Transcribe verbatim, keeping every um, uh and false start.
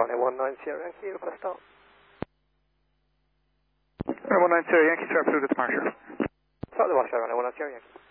runway one nine zero Yankee, request start. Runway one nine zero Yankee, start pursuit at departure. Start the wash runway one nine zero Yankee.